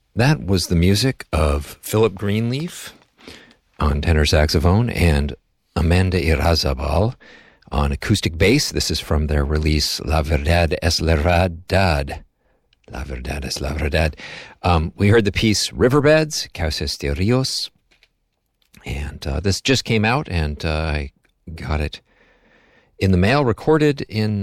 That was the music of Philip Greenleaf on tenor saxophone and Amanda Irrazabal on acoustic bass. This is from their release La Verdad es la Verdad. La Verdad es la Verdad. We heard the piece Riverbeds, Cauces de Rios, and this just came out, and I got it in the mail, recorded in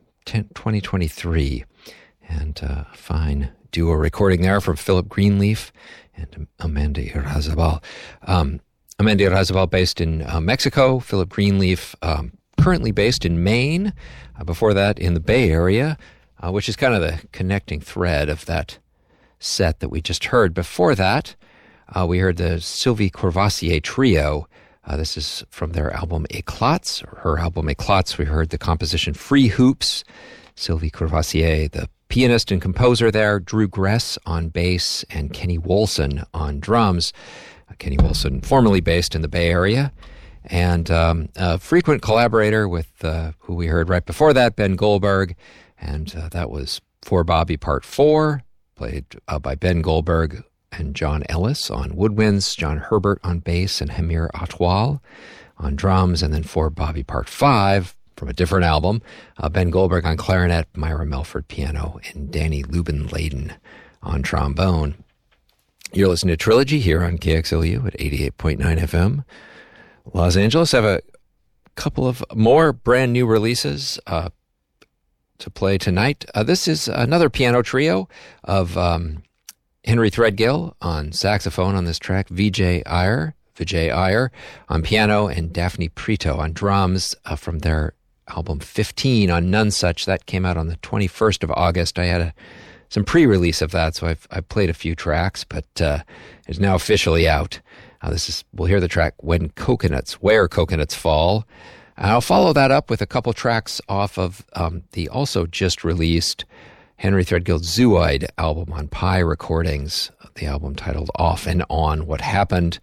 2023, and a fine duo recording there from Philip Greenleaf and Amanda Irrazabal. Amanda Irrazabal based in Mexico, Philip Greenleaf currently based in Maine, before that in the Bay Area, which is kind of the connecting thread of that set that we just heard. Before that, we heard the Sylvie Courvoisier Trio. This is from their album Éclats, or her album Éclats. We heard the composition Free Hoops, Sylvie Courvoisier, the pianist and composer there, Drew Gress on bass, and Kenny Wolson on drums. Kenny Wolson, formerly based in the Bay Area, and a frequent collaborator with who we heard right before that, Ben Goldberg, and that was For Bobby Part 4, played by Ben Goldberg and John Ellis on woodwinds, John Herbert on bass, and Hamir Atwal on drums, and then For Bobby Part 5, from a different album, Ben Goldberg on clarinet, Myra Melford piano, and Danny Lubin-Layden on trombone. You're listening to Trilogy here on KXLU at 88.9 FM. Los Angeles. I have a couple of more brand new releases to play tonight. This is another piano trio of Henry Threadgill on saxophone on this track, Vijay Iyer on piano, and Daphne Prito on drums from their album 15 on None Such. That came out on the 21st of August. I had some pre-release of that, so I've played a few tracks, but it's now officially out. We'll hear the track Where Coconuts Fall. I'll follow that up with a couple tracks off of the also just released Henry Threadgill Zooid album on Pi Recordings, the album titled Off and On, What Happened.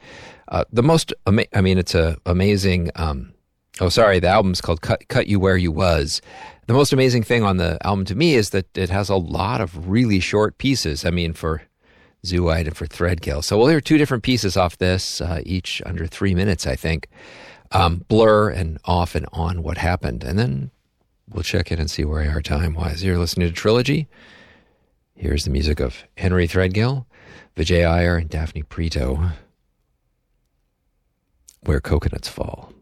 It's a amazing... the album's called Cut You Where You Was. The most amazing thing on the album to me is that it has a lot of really short pieces, for Zooid and for Threadgill. So we'll hear two different pieces off this, each under 3 minutes, I think. Blur and Off and On, What Happened. And then we'll check in and see where we are time-wise. You're listening to Trilogy. Here's the music of Henry Threadgill, Vijay Iyer, and Daphne Prito, Where Coconuts Fall.